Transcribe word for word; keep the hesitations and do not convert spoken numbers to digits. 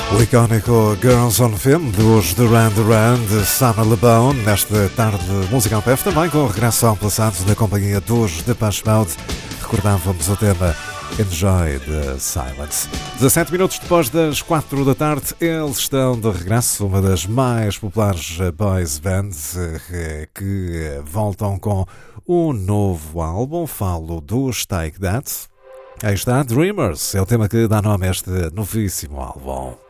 O icónico Girls on Film dos Duran Duran de Sana LeBone, nesta tarde musical P F, também com o regresso ao Plaçados da companhia dos Depeche Mode. Recordávamos o tema Enjoy the Silence. dezassete minutos depois das quatro da tarde, eles estão de regresso, uma das mais populares boys bands que voltam com um novo álbum. Falo dos Take That. Aí está, Dreamers, é o tema que dá nome a este novíssimo álbum.